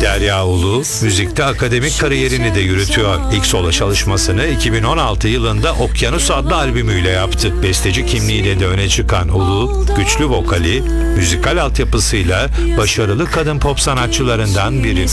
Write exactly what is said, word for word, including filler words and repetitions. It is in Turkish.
Derya Ulu, müzikte akademik kariyerini de yürütüyor. İlk solo çalışmasını iki bin on altı yılında Okyanus adlı albümüyle yaptı. Besteci kimliğiyle de öne çıkan Ulu, güçlü vokali, müzikal altyapısıyla başarılı kadın pop sanatçılarından biri.